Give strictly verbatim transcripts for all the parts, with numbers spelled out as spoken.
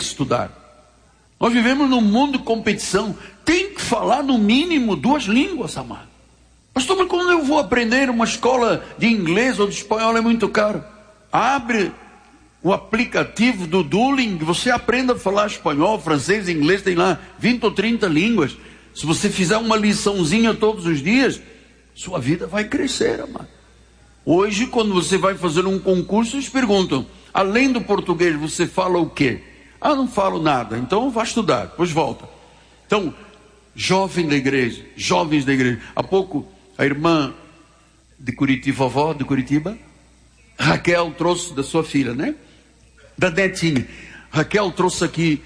que estudar. Nós vivemos num mundo de competição. Tem que falar no mínimo duas línguas, amado. Pastor, mas quando eu vou aprender uma escola de inglês ou de espanhol é muito caro. Abre o aplicativo do Duolingo, você aprenda a falar espanhol, francês, inglês, tem lá vinte ou trinta línguas. Se você fizer uma liçãozinha todos os dias, sua vida vai crescer, amado. Hoje, quando você vai fazer um concurso, eles perguntam, além do português, você fala o quê? Ah, não falo nada, então vá estudar, depois volta. Então, jovem da igreja, jovens da igreja. Há pouco, a irmã de Curitiba, vovó de Curitiba, Raquel trouxe da sua filha, né? Da netinha. Raquel trouxe aqui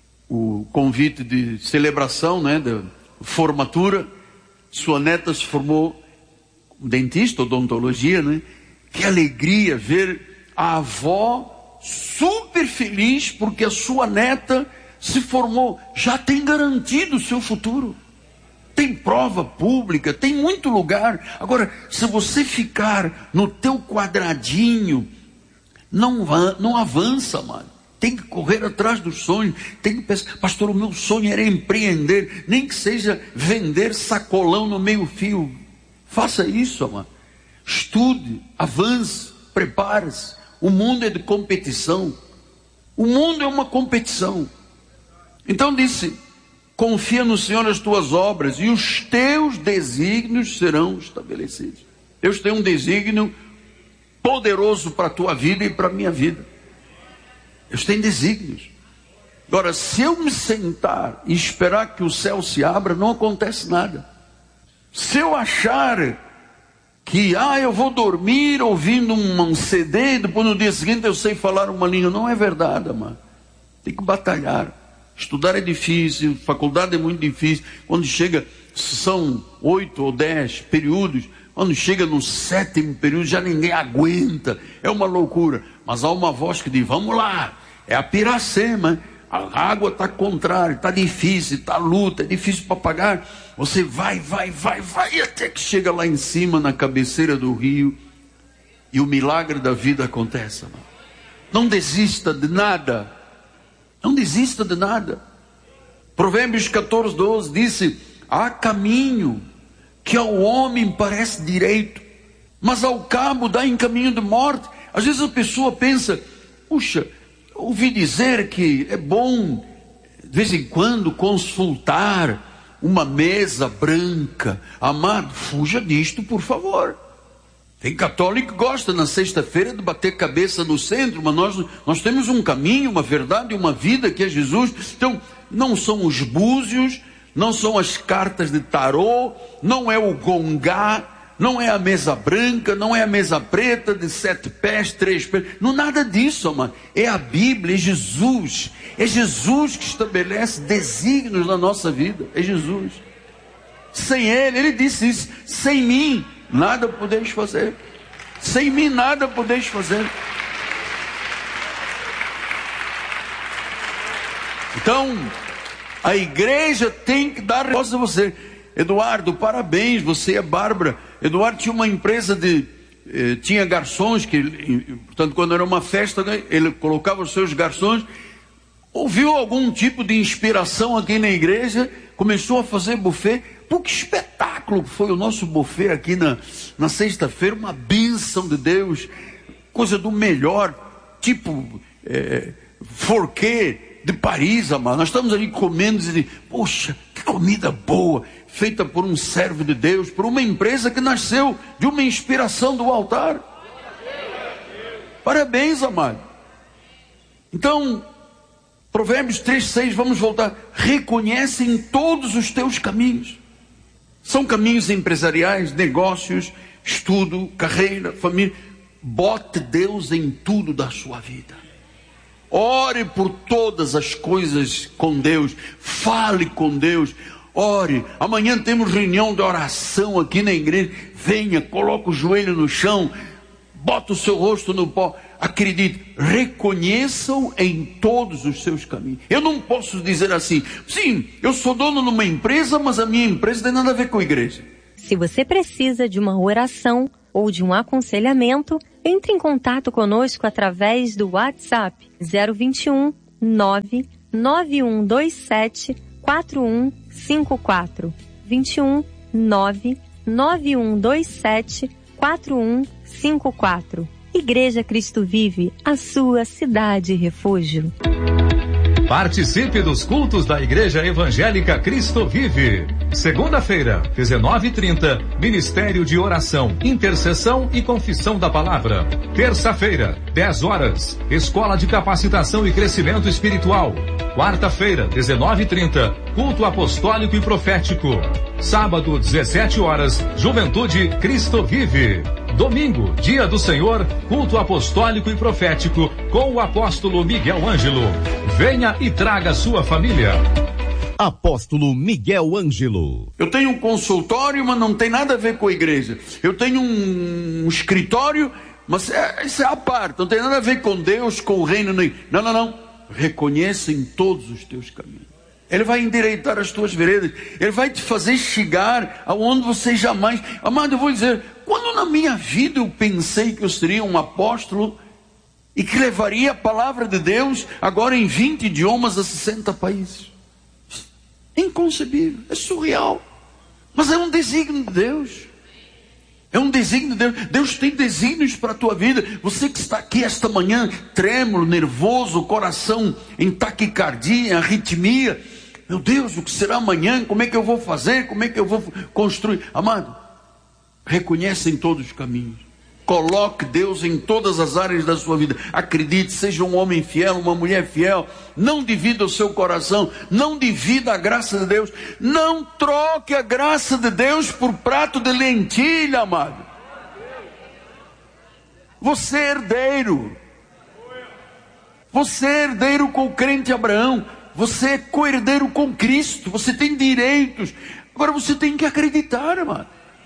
o convite de celebração, né? Da formatura. Sua neta se formou dentista, odontologia, né? Que alegria ver a avó super feliz porque a sua neta se formou. Já tem garantido o seu futuro. Tem prova pública, tem muito lugar. Agora, se você ficar no teu quadradinho, não, não avança, mano. Tem que correr atrás dos sonhos. Tem que pensar, pastor, o meu sonho era empreender, nem que seja vender sacolão no meio fio. Faça isso, mano. Estude, avance, prepare-se. O mundo é de competição. O mundo é uma competição. Então disse, confia no Senhor as tuas obras e os teus desígnios serão estabelecidos. Deus tem um desígnio poderoso para a tua vida e para a minha vida. Deus tem desígnios. Agora, se eu me sentar e esperar que o céu se abra, não acontece nada. Se eu achar que, ah, eu vou dormir ouvindo um C D, depois no dia seguinte eu sei falar uma língua, não é verdade, amado. Tem que batalhar. Estudar é difícil, faculdade é muito difícil. Quando chega, são oito ou dez períodos, quando chega no sétimo período, já ninguém aguenta. É uma loucura. Mas há uma voz que diz, vamos lá, é a Piracema. A água está contrária, está difícil, está luta, é difícil para pagar. Você vai, vai, vai, vai, até que chega lá em cima, na cabeceira do rio, e o milagre da vida acontece. Mano. Não desista de nada. Não desista de nada. Provérbios catorze, doze disse, há caminho que ao homem parece direito, mas ao cabo dá em caminho de morte. Às vezes a pessoa pensa, puxa, ouvi dizer que é bom de vez em quando consultar uma mesa branca. Amado, fuja disto, por favor. Tem católico que gosta na sexta-feira de bater cabeça no centro, mas nós, nós temos um caminho, uma verdade, uma vida que é Jesus. Então, não são os búzios, não são as cartas de tarô, não é o gongá, não é a mesa branca, não é a mesa preta de sete pés, três pés, não nada disso, mano. É a Bíblia, é Jesus. É Jesus que estabelece desígnios na nossa vida, é Jesus. Sem Ele, Ele disse isso, sem mim, nada podeis fazer. Sem mim, nada podeis fazer. Então, a igreja tem que dar resposta a você. Eduardo, parabéns, você e a Bárbara. Eduardo tinha uma empresa de... Eh, tinha garçons, que, portanto, quando era uma festa, ele colocava os seus garçons. Ouviu algum tipo de inspiração aqui na igreja, começou a fazer buffet. Pô, que espetáculo foi o nosso buffet aqui na, na sexta-feira, uma bênção de Deus, coisa do melhor, tipo é, forquê de Paris, amado. Nós estamos ali comendo e dizendo, poxa, que comida boa, feita por um servo de Deus, por uma empresa que nasceu de uma inspiração do altar. Parabéns, amado. Então, Provérbios três, seis, vamos voltar. Reconhece em todos os teus caminhos. São caminhos empresariais, negócios, estudo, carreira, família. Bote Deus em tudo da sua vida. Ore por todas as coisas com Deus. Fale com Deus. Ore. Amanhã temos reunião de oração aqui na igreja. Venha, coloca o joelho no chão. Bota o seu rosto no pó. Acredite, reconheçam em todos os seus caminhos. Eu não posso dizer assim, sim, eu sou dono de uma empresa, mas a minha empresa não tem nada a ver com a igreja. Se você precisa de uma oração ou de um aconselhamento, entre em contato conosco através do WhatsApp zero vinte e um, nove nove um dois sete quatro um cinco quatro. vinte e um nove nove um dois sete quatro um cinco quatro. Igreja Cristo Vive, a sua cidade refúgio. Participe dos cultos da Igreja Evangélica Cristo Vive. Segunda-feira, dezenove e trinta, Ministério de Oração, Intercessão e Confissão da Palavra. Terça-feira, dez horas, Escola de Capacitação e Crescimento Espiritual. Quarta-feira, dezenove e trinta, Culto Apostólico e Profético. Sábado, dezessete horas, Juventude Cristo Vive. Domingo, Dia do Senhor, Culto Apostólico e Profético, com o apóstolo Miguel Ângelo. Venha e traga sua família. Apóstolo Miguel Ângelo. Eu tenho um consultório, mas não tem nada a ver com a igreja. Eu tenho um, um escritório, mas é, isso é a parte, não tem nada a ver com Deus, com o reino. Nem. Não, não, não. Reconheça em todos os teus caminhos. Ele vai endireitar as tuas veredas. Ele vai te fazer chegar aonde você jamais... Amado, eu vou dizer, quando na minha vida eu pensei que eu seria um apóstolo e que levaria a palavra de Deus agora em vinte idiomas a sessenta países. É inconcebível, é surreal. Mas é um desígnio de Deus. É um desígnio de Deus. Deus tem desígnios para a tua vida. Você que está aqui esta manhã, trêmulo, nervoso, coração em taquicardia, em arritmia. Meu Deus, o que será amanhã? Como é que eu vou fazer? Como é que eu vou construir? Amado, reconheça em todos os caminhos. Coloque Deus em todas as áreas da sua vida. Acredite, seja um homem fiel, uma mulher fiel. Não divida o seu coração. Não divida a graça de Deus. Não troque a graça de Deus por prato de lentilha, amado. Você é herdeiro. Você é herdeiro com o crente Abraão. Você é co-herdeiro com Cristo. Você tem direitos. Agora você tem que acreditar, amado.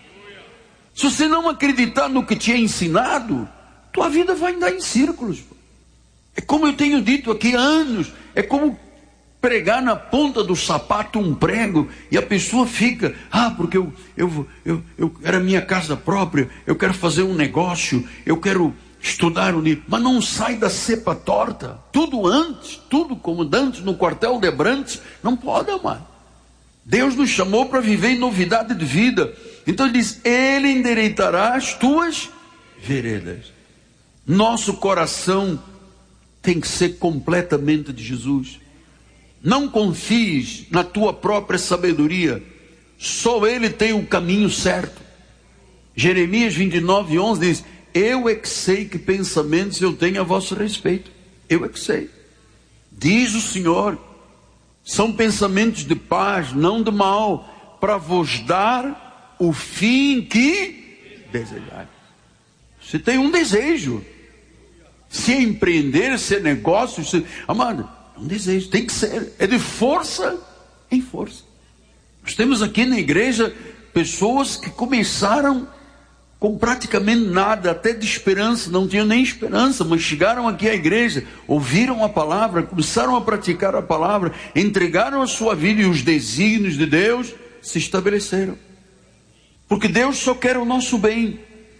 Se você não acreditar no que te é ensinado, tua vida vai andar em círculos. É como eu tenho dito aqui há anos. É como pregar na ponta do sapato um prego e a pessoa fica, ah, porque eu, eu, eu, eu era minha casa própria, eu quero fazer um negócio, eu quero estudar um livro, mas não sai da cepa torta. Tudo antes, tudo como antes no quartel de Abrantes, não pode, amar. Deus nos chamou para viver em novidade de vida. Então ele diz, ele endireitará as tuas veredas. Nosso coração tem que ser completamente de Jesus. Não confies na tua própria sabedoria. Só ele tem o caminho certo. Jeremias vinte e nove, onze diz, eu é que sei que pensamentos eu tenho a vosso respeito. Eu é que sei. Diz o Senhor, são pensamentos de paz, não de mal, para vos dar o fim que desejar. Você tem um desejo. Se é empreender, se é negócio, se... amado, é um desejo, tem que ser, é de força em força. Nós temos aqui na igreja pessoas que começaram com praticamente nada, até de esperança, não tinham nem esperança, mas chegaram aqui à igreja, ouviram a palavra, começaram a praticar a palavra, entregaram a sua vida e os desígnios de Deus se estabeleceram. Porque Deus só quer o nosso bem.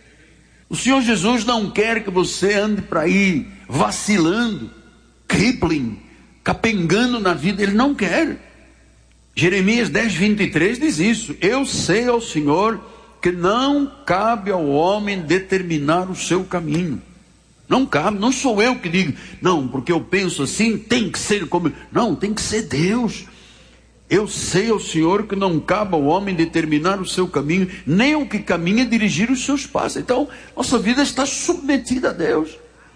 O Senhor Jesus não quer que você ande para aí vacilando, crippling, capengando na vida. Ele não quer. Jeremias dez, vinte e três diz isso. Eu sei ao Senhor que não cabe ao homem determinar o seu caminho. Não cabe, não sou eu que digo, não, porque eu penso assim, tem que ser como... Não, tem que ser Deus. Eu sei ao Senhor que não cabe ao homem determinar o seu caminho, nem o que caminha dirigir os seus passos. Então, nossa vida está submetida a Deus.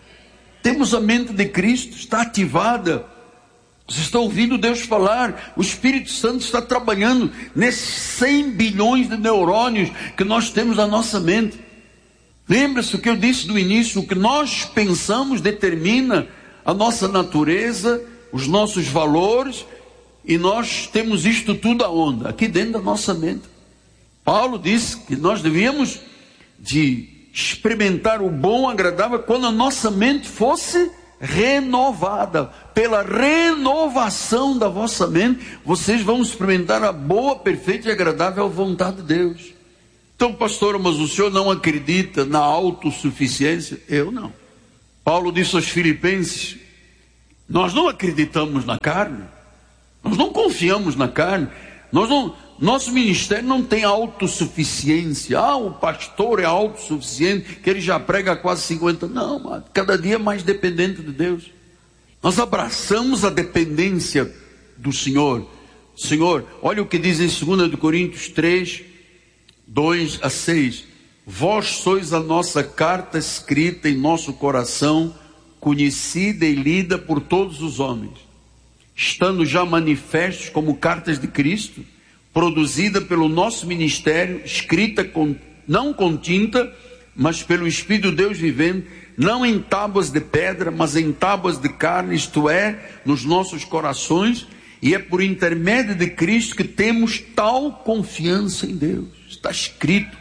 Temos a mente de Cristo, está ativada. Vocês estão ouvindo Deus falar, o Espírito Santo está trabalhando nesses cem bilhões de neurônios que nós temos na nossa mente. Lembra-se o que eu disse do início, o que nós pensamos determina a nossa natureza, os nossos valores, e nós temos isto tudo aonde? Aqui dentro da nossa mente. Paulo disse que nós devíamos de experimentar o bom, agradável, quando a nossa mente fosse renovada. Pela renovação da vossa mente, vocês vão experimentar a boa, perfeita e agradável vontade de Deus. Então, pastor, mas o senhor não acredita na autossuficiência? Eu não. Paulo disse aos Filipenses, Nós não acreditamos na carne, nós não confiamos na carne, nós não, nosso ministério não tem autossuficiência. Ah, o pastor é autossuficiente, que ele já prega há quase cinquenta anos. Não, mano, cada dia mais dependente de Deus. Nós abraçamos a dependência do Senhor. Senhor, olha o que diz em dois Coríntios três, dois a seis. Vós sois a nossa carta escrita em nosso coração, conhecida e lida por todos os homens, estando já manifestos como cartas de Cristo, produzida pelo nosso ministério, escrita com, não com tinta, mas pelo Espírito de Deus vivendo, não em tábuas de pedra, mas em tábuas de carne, isto é, nos nossos corações, e é por intermédio de Cristo que temos tal confiança em Deus. Está escrito.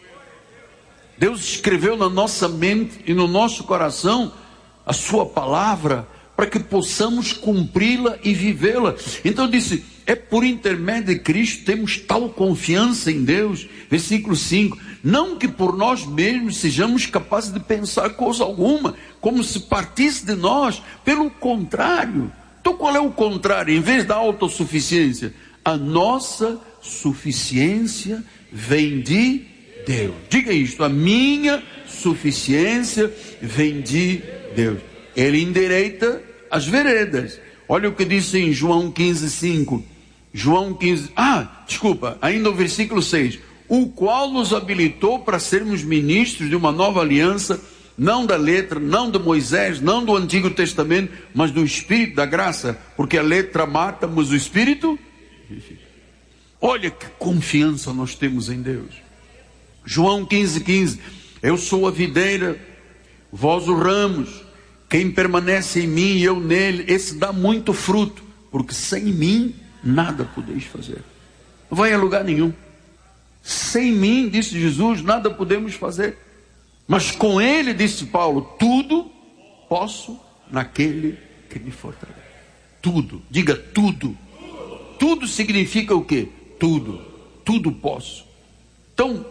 Deus escreveu na nossa mente e no nosso coração a sua palavra, para que possamos cumpri-la e vivê-la. Então disse, é por intermédio de Cristo temos tal confiança em Deus. Versículo cinco, não que por nós mesmos sejamos capazes de pensar coisa alguma, como se partisse de nós, pelo contrário. Então qual é o contrário? Em vez da autossuficiência, a nossa suficiência vem de Deus. Diga isto, a minha suficiência vem de Deus. Ele endireita as veredas. Olha o que diz em João quinze, cinco. João quinze, ah, desculpa, ainda o versículo seis. O qual nos habilitou para sermos ministros de uma nova aliança, não da letra, não de Moisés, não do Antigo Testamento, mas do Espírito da graça, porque a letra mata, mas o Espírito vivifica. Olha que confiança nós temos em Deus. João quinze, quinze. Eu sou a videira, vós os ramos. Quem permanece em mim e eu nele, esse dá muito fruto, porque sem mim nada podeis fazer. Não vai a lugar nenhum. Sem mim, disse Jesus, nada podemos fazer. Mas com ele, disse Paulo, tudo posso naquele que me fortalece. Tudo, diga tudo. Tudo significa o quê? Tudo, tudo posso. Então,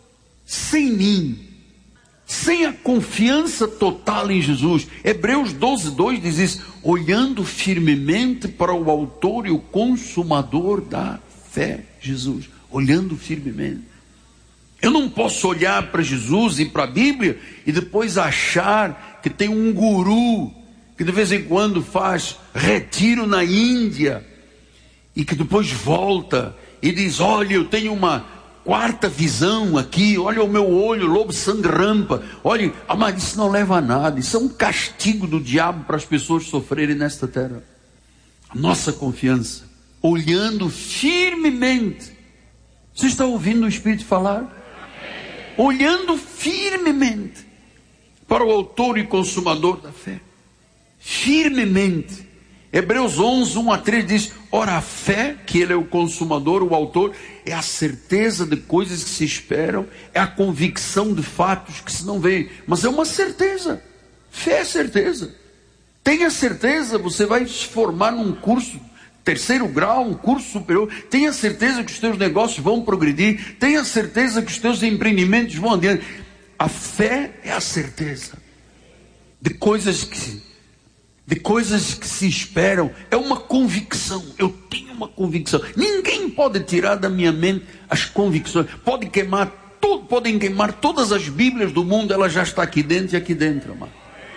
sem mim, sem a confiança total em Jesus, Hebreus doze, dois diz isso, olhando firmemente para o autor e o consumador da fé, Jesus, olhando firmemente. Eu não posso olhar para Jesus e para a Bíblia e depois achar que tem um guru que de vez em quando faz retiro na Índia e que depois volta e diz, olha, eu tenho uma quarta visão aqui, olha o meu olho, lobo sangue rampa, olha, ah, mas isso não leva a nada, isso é um castigo do diabo para as pessoas sofrerem nesta terra. A nossa confiança, olhando firmemente, você está ouvindo o Espírito falar? Olhando firmemente para o autor e consumador da fé, firmemente. Hebreus onze, um a três diz, ora a fé, que ele é o consumador, o autor, é a certeza de coisas que se esperam, é a convicção de fatos que se não veem, mas é uma certeza. Fé é certeza. Tenha certeza, você vai se formar num curso terceiro grau, um curso superior, tenha certeza que os teus negócios vão progredir, tenha certeza que os teus empreendimentos vão adiante. A fé é a certeza de coisas que de coisas que se esperam, é uma convicção. Eu tenho uma convicção, ninguém pode tirar da minha mente as convicções. Pode queimar tudo, podem queimar todas as Bíblias do mundo, ela já está aqui dentro e aqui dentro, amado.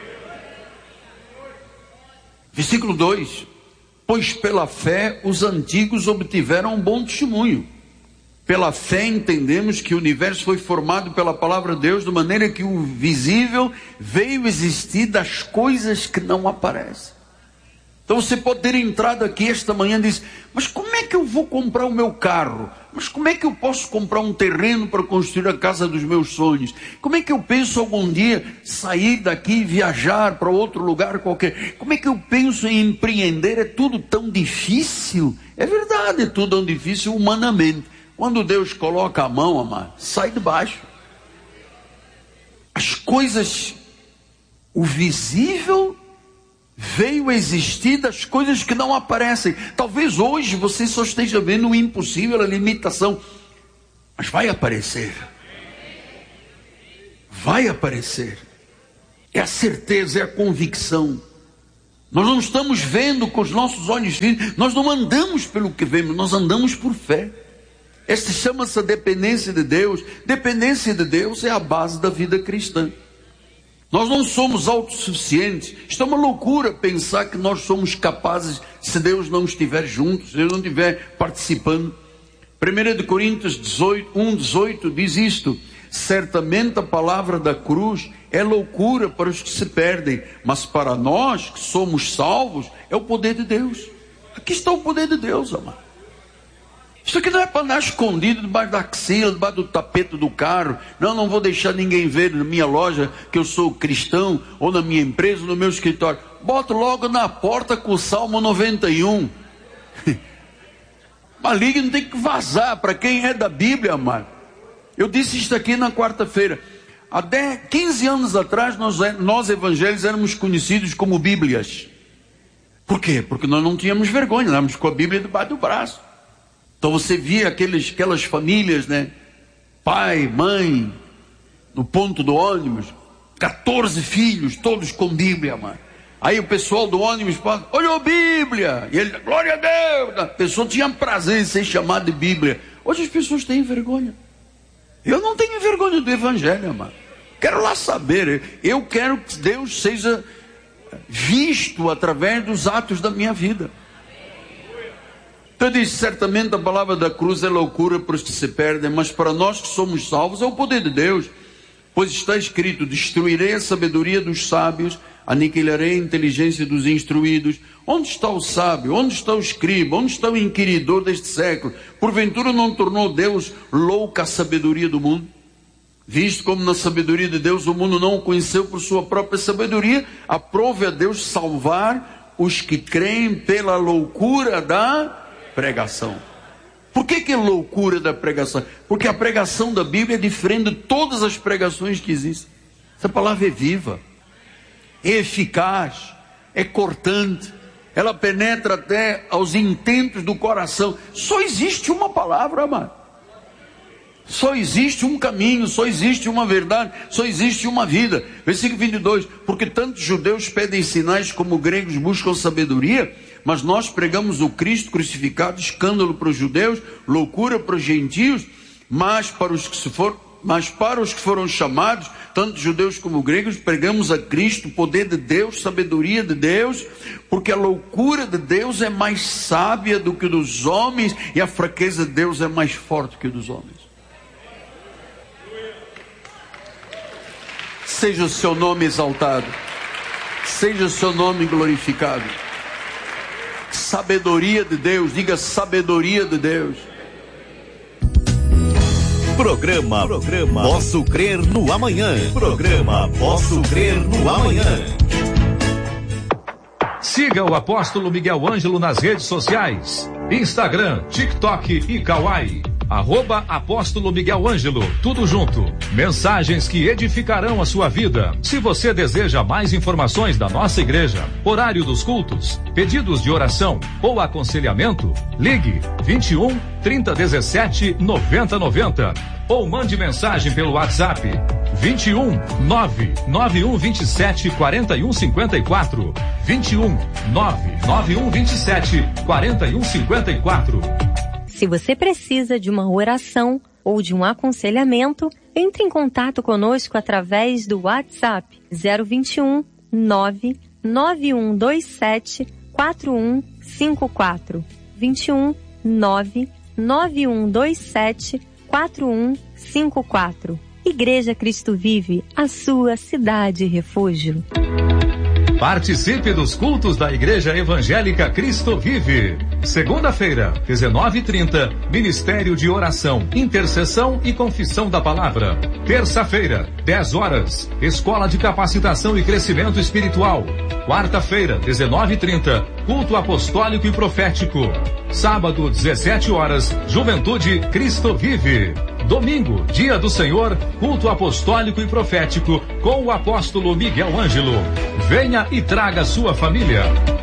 Versículo dois, pois pela fé os antigos obtiveram um bom testemunho. Pela fé entendemos que o universo foi formado pela palavra de Deus, de maneira que o visível veio existir das coisas que não aparecem. Então você pode ter entrado aqui esta manhã e dizer, mas como é que eu vou comprar o meu carro? Mas como é que eu posso comprar um terreno para construir a casa dos meus sonhos? Como é que eu penso algum dia sair daqui e viajar para outro lugar qualquer? Como é que eu penso em empreender? É tudo tão difícil. É verdade, é tudo tão difícil humanamente. Quando Deus coloca a mão, amado, sai de baixo. As coisas, o visível veio a existir das coisas que não aparecem. Talvez hoje você só esteja vendo o impossível, a limitação, mas vai aparecer. Vai aparecer. É a certeza, é a convicção. Nós não estamos vendo com os nossos olhos físicos, nós não andamos pelo que vemos, nós andamos por fé. Esta chama-se a dependência de Deus. Dependência de Deus é a base da vida cristã. Nós não somos autossuficientes. Isto é uma loucura pensar que nós somos capazes, se Deus não estiver junto, se Deus não estiver participando. primeira de Coríntios dezoito, um, dezoito diz isto: certamente a palavra da cruz é loucura para os que se perdem, mas para nós que somos salvos é o poder de Deus. Aqui está o poder de Deus, amado. Isso aqui não é para andar escondido debaixo da axila, debaixo do tapete do carro. Não, não vou deixar ninguém ver na minha loja que eu sou cristão, ou na minha empresa, ou no meu escritório. Bota logo na porta com o Salmo noventa e um. Maligno tem que vazar para quem é da Bíblia, amado. Eu disse isso aqui na quarta-feira. Há dez, quinze anos atrás, nós, nós evangélicos éramos conhecidos como Bíblias. Por quê? Porque nós não tínhamos vergonha, éramos com a Bíblia debaixo do braço. Então você via aqueles, aquelas famílias, né? Pai, mãe, no ponto do ônibus, quatorze filhos, todos com Bíblia, mano. Aí o pessoal do ônibus fala: olha a Bíblia! E ele, glória a Deus! A pessoa tinha prazer em ser chamada de Bíblia. Hoje as pessoas têm vergonha. Eu não tenho vergonha do Evangelho, mano. Quero lá saber. Eu quero que Deus seja visto através dos atos da minha vida. Então diz: certamente a palavra da cruz é loucura para os que se perdem, mas para nós que somos salvos é o poder de Deus. Pois está escrito: destruirei a sabedoria dos sábios, aniquilarei a inteligência dos instruídos. Onde está o sábio? Onde está o escriba? Onde está o inquiridor deste século? Porventura não tornou Deus louca a sabedoria do mundo? Visto como na sabedoria de Deus o mundo não o conheceu por sua própria sabedoria, aprove a Deus salvar os que creem pela loucura da pregação. Por que que é loucura da pregação? Porque a pregação da Bíblia é diferente de todas as pregações que existem. Essa palavra é viva, é eficaz, é cortante, ela penetra até aos intentos do coração. Só existe uma palavra, amado. Só existe um caminho, só existe uma verdade, só existe uma vida. Versículo vinte e dois: porque tanto judeus pedem sinais como gregos buscam sabedoria, mas nós pregamos o Cristo crucificado, escândalo para os judeus, loucura para os gentios, mas para os que se for, mas para os que foram chamados, tanto judeus como gregos, pregamos a Cristo, poder de Deus, sabedoria de Deus, porque a loucura de Deus é mais sábia do que a dos homens, e a fraqueza de Deus é mais forte que a dos homens. Seja o seu nome exaltado, seja o seu nome glorificado. Sabedoria de Deus, diga sabedoria de Deus. Programa, programa Posso Crer no Amanhã. Programa Posso Crer no Amanhã. Siga o apóstolo Miguel Ângelo nas redes sociais: Instagram, TikTok e Kawaii. Arroba Apóstolo Miguel Ângelo, tudo junto. Mensagens que edificarão a sua vida. Se você deseja mais informações da nossa igreja, horário dos cultos, pedidos de oração ou aconselhamento, ligue vinte e um, trinta, dezessete, noventa, noventa ou mande mensagem pelo WhatsApp vinte e um, nove, nove um vinte e sete, quarenta e um cinquenta e quatro. vinte e um, nove, nove um vinte e sete, quarenta e um cinquenta e quatro. Se você precisa de uma oração ou de um aconselhamento, entre em contato conosco através do WhatsApp zero vinte e um, nove, nove um dois sete, quatro um cinco quatro. vinte e um, nove, nove um dois sete, quatro um cinco quatro. Igreja Cristo Vive, a sua cidade refúgio. Participe dos cultos da Igreja Evangélica Cristo Vive. Segunda-feira, dezenove e trinta, Ministério de Oração, Intercessão e Confissão da Palavra. Terça-feira, dez horas, Escola de Capacitação e Crescimento Espiritual. Quarta-feira, dezenove e trinta, Culto Apostólico e Profético. Sábado, dezessete horas, Juventude Cristo Vive. Domingo, Dia do Senhor, Culto Apostólico e Profético com o apóstolo Miguel Ângelo. Venha e traga sua família.